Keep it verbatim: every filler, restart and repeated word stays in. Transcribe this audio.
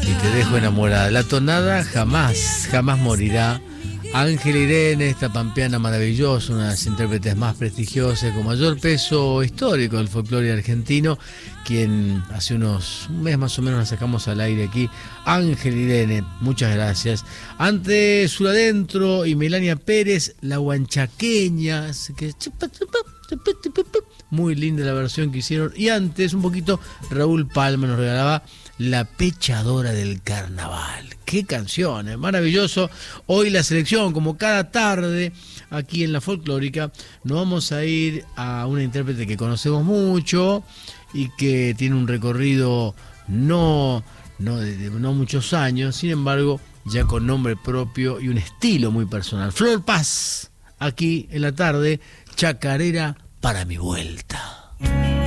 y te dejo enamorada. La tonada jamás, jamás morirá. Ángela Irene, esta pampeana maravillosa, una de las intérpretes más prestigiosas, con mayor peso histórico del folclore argentino, quien hace unos un mes más o menos la sacamos al aire aquí. Ángela Irene, muchas gracias. Antes Sur Adentro y Melania Pérez, la huanchaqueña, que muy linda la versión que hicieron. Y antes, un poquito, Raúl Palma nos regalaba La Pechadora del Carnaval. Qué canción, ¿eh? Maravilloso. Hoy la selección, como cada tarde, aquí en la Folclórica, nos vamos a ir a una intérprete que conocemos mucho y que tiene un recorrido no, no, de, de, no muchos años, sin embargo, ya con nombre propio y un estilo muy personal. Flor Paz, aquí en la tarde, chacarera para mi vuelta.